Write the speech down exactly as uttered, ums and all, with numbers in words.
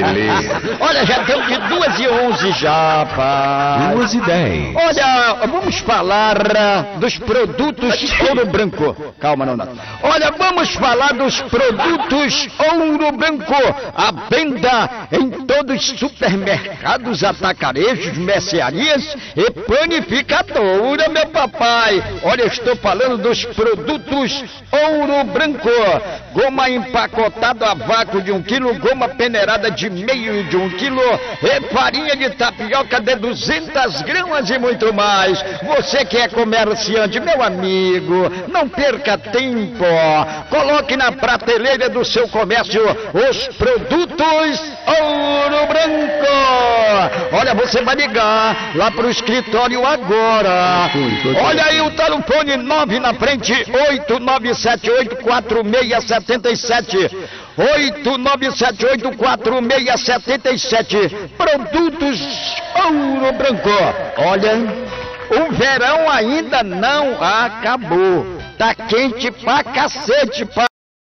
beleza. Olha, já deu de duas e onze já, pá. Duas e dez. Olha, vamos falar uh, dos produtos Ouro Branco. Calma, não, não. Olha, vamos falar dos produtos Ouro Branco. A venda em todos os supermercados, atacarejos, mercearias e panificadora, meu papai. Olha, eu estou falando dos produtos Ouro Branco. Goma empacotada a vácuo de um quilo, goma peneirada de meio de um quilo, e farinha de tapioca de duzentas gramas e muito mais. Você que é comerciante, meu amigo, não perca tempo. Coloque na prateleira do seu comércio os produtos Ouro Branco. Olha, você vai ligar lá pro escritório agora. Olha aí o telefone nove na frente, oito nove sete oito quatro seis sete sete. oito nove sete oito quatro seis sete sete. Produtos Ouro Branco. Olha, o verão ainda não acabou. Tá quente pra cacete, pá.